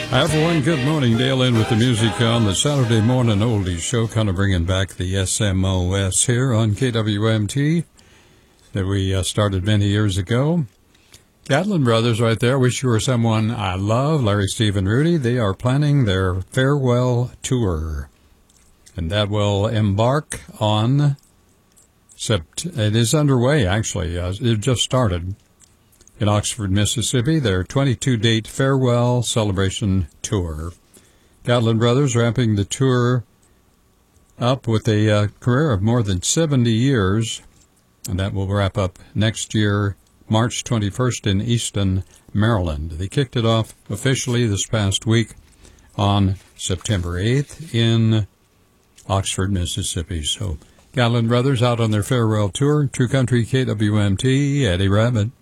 Hi, everyone. Good morning. Dale in with the music on the Saturday Morning Oldies Show, kind of bringing back the SMOS here on KWMT that we started many years ago. Gatlin Brothers right there. Wish You Were Someone I Love. Larry, Steve, and Rudy. They are planning their farewell tour, and that will embark on it is underway, actually. It just started in Oxford, Mississippi, their 22-date farewell celebration tour. Gatlin Brothers wrapping the tour up with a career of more than 70 years, and that will wrap up next year, March 21st in Easton, Maryland. They kicked it off officially this past week on September 8th in Oxford, Mississippi. So Gatlin Brothers out on their farewell tour. True Country KWMT, Eddie Rabbit.